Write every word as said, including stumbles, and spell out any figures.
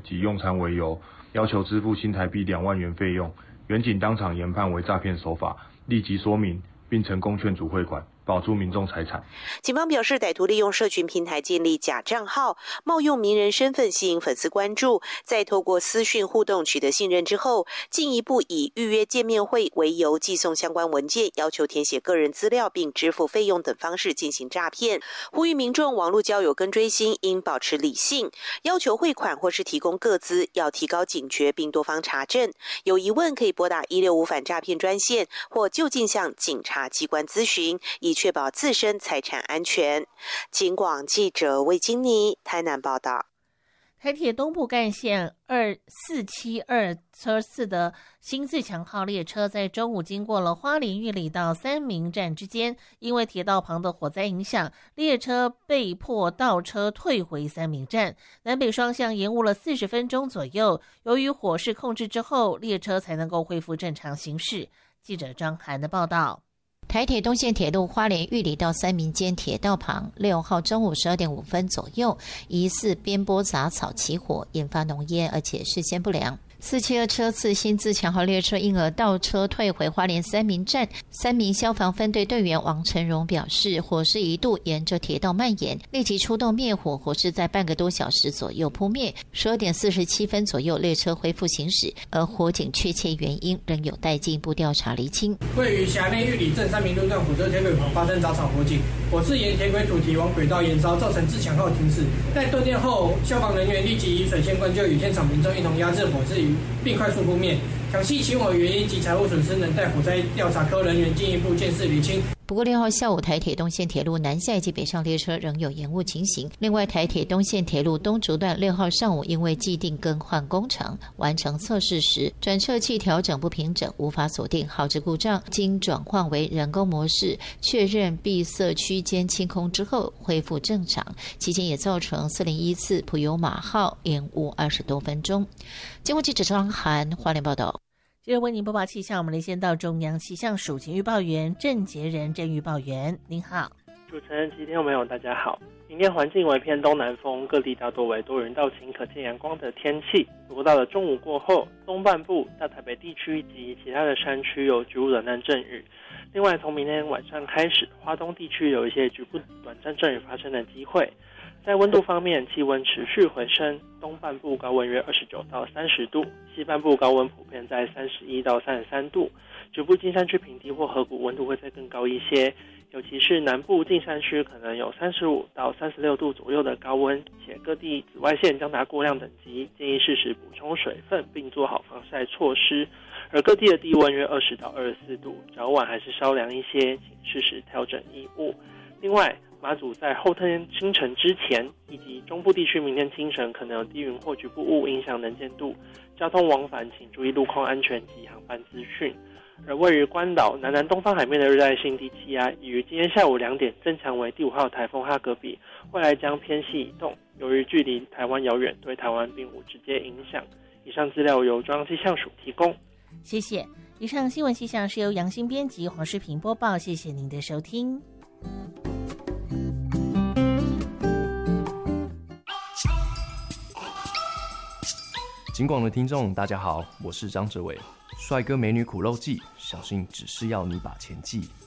及用餐为由，要求支付新台币两万元费用，员警当场研判为诈骗手法，立即说明，并成功劝阻汇款，保住民众财产。 警方表示，歹徒利用社群平台建立假账号，冒用名人身份吸引粉丝关注，再透过私讯互动取得信任之后，进一步以预约见面会为由寄送相关文件，要求填写个人资料并支付费用等方式进行诈骗。呼吁民众网络交友跟追星应保持理性，要求汇款或是提供个资要提高警觉并多方查证。有疑问可以拨打一六五反诈骗专线或就近向警察机关咨询，以确保自身财产安全。警广记者魏金妮台南报道。 台铁东部干线二四七二车次的新自强号列车在中午经过了花莲玉里到三民站之间，因为铁道旁的火灾影响，列车被迫倒车退回三民站，南北双向延误了四十分钟左右。由于火势控制之后，列车才能够恢复正常行驶。记者张涵的报道。 台铁东线铁路花莲玉里到三民间铁道旁，六号中午十二点五分左右，疑似边拨杂草起火，引发浓烟，而且视线不良。四七二车次新自强号列车因而倒车退回花莲三民站。三民消防分队队员王成荣表示，火势一度沿着铁道蔓延，立即出动灭火，火势在半个多小时左右扑灭。十二点四十七分左右，列车恢复行驶，而火警确切原因仍有待进一步调查厘清。 位于辖内玉里镇三民路段火车铁轨旁发生杂草火警，火势沿铁轨主题往轨道延烧，造成自强号停驶。待断电后，消防人员立即以水线灌救，与现场民众一同压制火势，并快速扑灭。详细起火原因及财务损失，能待火灾调查科人员进一步鉴识厘清。 不过六号下午，台铁东线铁路南下以及北上列车仍有延误情形。另外，台铁东线铁路东竹段六号上午因为既定更换工程完成测试时，转辙器调整不平整，无法锁定，耗致故障，经转换为人工模式，确认闭塞区间清空之后恢复正常。期间也造成四零一次普悠玛号延误二十多分钟。经过记者张涵花莲报道。 接着为您播报气象，我们连线到中央气象署前预报员郑杰仁郑预报员，您好。 主持人及听众朋友大家好。明天环境为偏东南风，各地大多为多云到晴可见阳光的天气。不过到了中午过后，东半部、大台北地区及其他的山区有局部短暂阵雨。另外从明天晚上开始，花东地区有一些局部短暂阵雨发生的机会。在温度方面，气温持续回升，东半部高温约二十九到三十度，西半部高温普遍在三十一到三十三度，局部金山区平地或河谷温度会再更高一些，尤其是南部近山区可能有三十五到三十六度左右的高温，且各地紫外线将达过量等级，建议适时补充水分并做好防晒措施。而各地的低温约二十到二十四度，早晚还是稍凉一些，请适时调整衣物。另外，马祖在后天清晨之前，以及中部地区明天清晨可能有低云或局部雾影响能见度，交通往返请注意路况安全及航班资讯。而位于关岛南南东方海面的热带性低气压，已于今天下午两点增强为第五号台风哈格比，未来将偏西移动。由于距离台湾遥远，对台湾并无直接影响。以上资料由中央气象署提供。 谢谢。以上新闻气象是由杨新编辑，黄世平播报。谢谢您的收听。 警广的听众大家好，我是张哲伟。帅哥美女苦肉计，小心只是要你把钱记。